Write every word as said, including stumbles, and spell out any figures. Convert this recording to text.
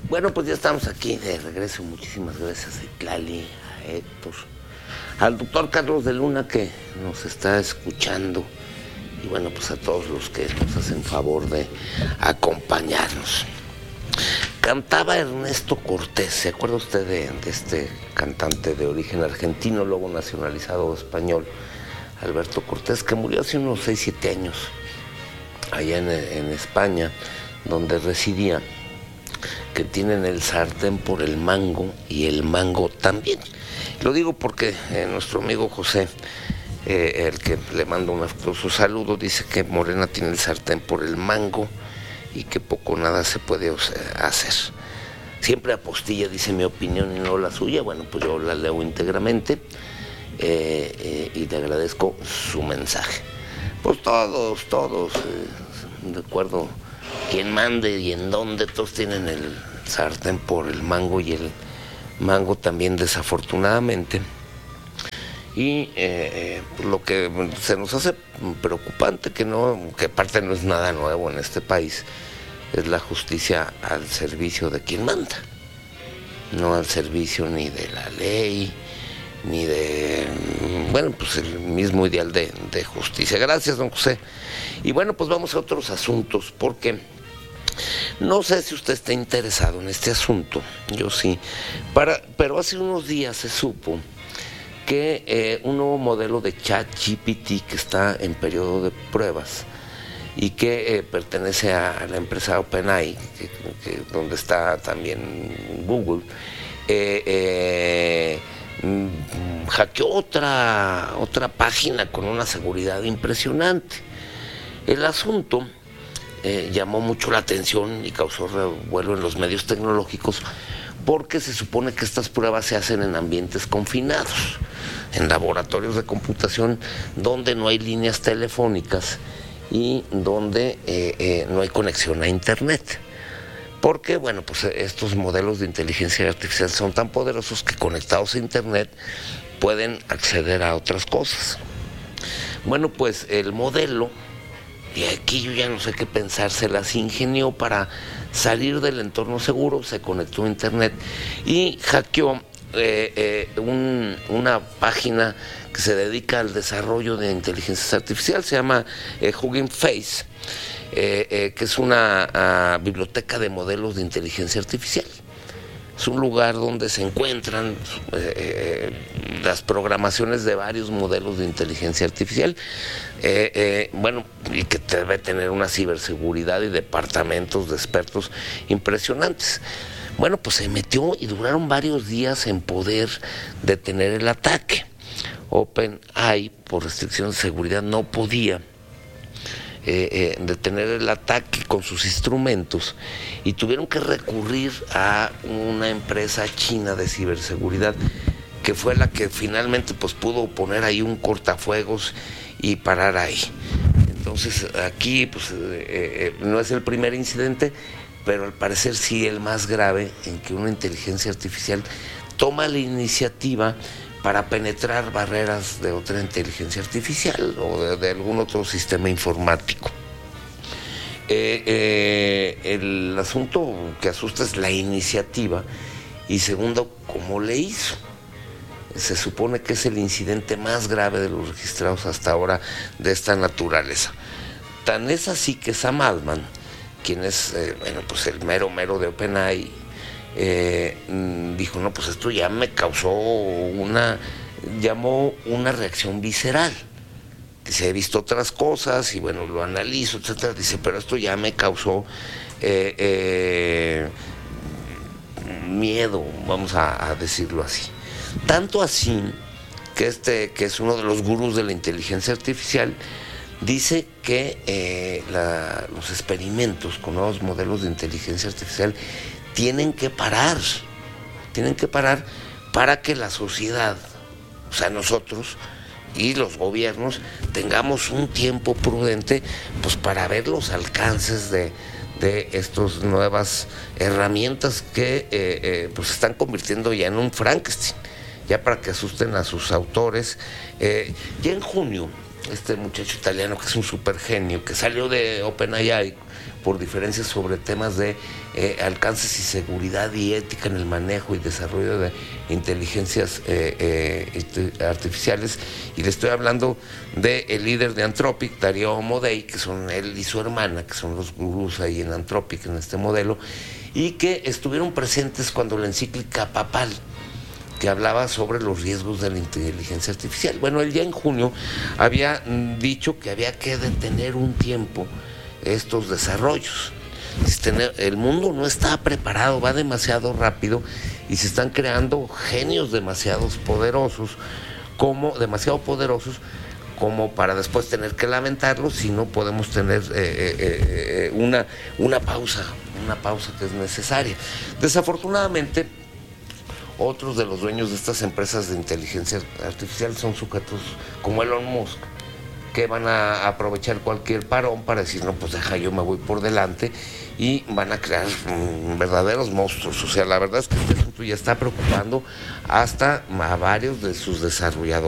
Bueno, pues ya estamos aquí de regreso. Muchísimas gracias a Itlali, a Héctor, al doctor Carlos de Luna que nos está escuchando y bueno, pues a todos los que nos hacen favor de acompañarnos. Cantaba Ernesto Cortés, ¿se acuerda usted de, de este cantante de origen argentino, luego nacionalizado español, Alberto Cortés, que murió hace unos seis, siete años allá en, en España, donde residía, que tienen el sartén por el mango y el mango también? Lo digo porque eh, nuestro amigo José, eh, el que le mando un afectuoso saludo, dice que Morena tiene el sartén por el mango y que poco o nada se puede hacer. Siempre apostilla, dice mi opinión y no la suya. Bueno, pues yo la leo íntegramente eh, eh, y le agradezco su mensaje. Pues todos, todos, eh, de acuerdo, quien mande y en dónde, todos tienen el sartén por el mango y el mango también, desafortunadamente. Y eh, lo que se nos hace preocupante, que no, que aparte no es nada nuevo en este país, es la justicia al servicio de quien manda, no al servicio ni de la ley, ni de, bueno, pues el mismo ideal de, de justicia. Gracias, don José. Y bueno, pues vamos a otros asuntos, porque no sé si usted está interesado en este asunto, yo sí, para, pero hace unos días se supo que eh, un nuevo modelo de ChatGPT que está en periodo de pruebas y que eh, pertenece a, a la empresa OpenAI, que, que, donde está también Google, eh, eh, hackeó otra, otra página con una seguridad impresionante. El asunto eh, llamó mucho la atención y causó revuelo en los medios tecnológicos, porque se supone que estas pruebas se hacen en ambientes confinados, en laboratorios de computación donde no hay líneas telefónicas y donde eh, eh, no hay conexión a internet. Porque, bueno, pues estos modelos de inteligencia artificial son tan poderosos que conectados a internet pueden acceder a otras cosas. Bueno, pues el modelo, y aquí yo ya no sé qué pensar, se las ingenió para salir del entorno seguro, se conectó a internet y hackeó eh, eh, un, una página que se dedica al desarrollo de inteligencia artificial, se llama eh, Hugging Face, eh, eh, que es una uh, biblioteca de modelos de inteligencia artificial. Es un lugar donde se encuentran eh, las programaciones de varios modelos de inteligencia artificial, eh, eh, bueno, y que debe tener una ciberseguridad y departamentos de expertos impresionantes. Bueno, pues se metió y duraron varios días en poder detener el ataque. OpenAI, por restricciones de seguridad, no podía Eh, eh, detener el ataque con sus instrumentos y tuvieron que recurrir a una empresa china de ciberseguridad que fue la que finalmente pues pudo poner ahí un cortafuegos y parar ahí. Entonces aquí pues eh, eh, no es el primer incidente, pero al parecer sí el más grave, en que una inteligencia artificial toma la iniciativa para penetrar barreras de otra inteligencia artificial o de, de algún otro sistema informático. Eh, eh, el asunto que asusta es la iniciativa y segundo, cómo le hizo. Se supone que es el incidente más grave de los registrados hasta ahora de esta naturaleza. Tan es así que Sam Altman, quien es eh, bueno, pues el mero mero de OpenAI, Eh, dijo, no, pues esto ya me causó una, llamó una reacción visceral. Dice, he visto otras cosas y bueno, lo analizo, etcétera. Dice, pero esto ya me causó eh, eh, miedo, vamos a, a decirlo así. Tanto así que este, que es uno de los gurús de la inteligencia artificial, dice que eh, la, los experimentos con nuevos modelos de inteligencia artificial tienen que parar, tienen que parar para que la sociedad, o sea, nosotros y los gobiernos, tengamos un tiempo prudente pues para ver los alcances de, de estas nuevas herramientas que eh, eh, pues se están convirtiendo ya en un Frankenstein, ya para que asusten a sus autores. Eh, ya en junio, este muchacho italiano que es un super genio, que salió de OpenAI por diferencias sobre temas de eh, alcances y seguridad y ética en el manejo y desarrollo de inteligencias eh, eh, artificiales. Y le estoy hablando del líder de Anthropic, Dario Amodei, que son él y su hermana, que son los gurús ahí en Anthropic, en este modelo, y que estuvieron presentes cuando la encíclica papal, que hablaba sobre los riesgos de la inteligencia artificial. Bueno, él ya en junio había dicho que había que detener un tiempo estos desarrollos. El mundo no está preparado, va demasiado rápido y se están creando genios demasiado poderosos, como, demasiado poderosos como para después tener que lamentarlos, si no podemos tener eh, eh, eh, una, una pausa, una pausa que es necesaria. Desafortunadamente, otros de los dueños de estas empresas de inteligencia artificial son sujetos como Elon Musk, que van a aprovechar cualquier parón para decir, no, pues deja, yo me voy por delante, y van a crear mmm, verdaderos monstruos. O sea, la verdad es que este asunto ya está preocupando hasta a varios de sus desarrolladores.